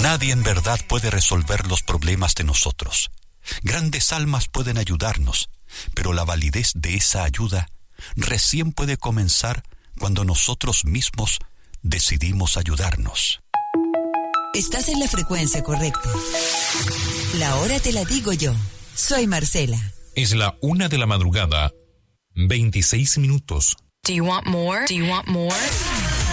Nadie en verdad puede resolver los problemas de nosotros. Grandes almas pueden ayudarnos, pero la validez de esa ayuda recién puede comenzar cuando nosotros mismos decidimos ayudarnos. Estás en la frecuencia correcta. La hora te la digo yo. Soy Marcela. Es la 1 de la madrugada, 26 minutos. Do you want more? Do you want more?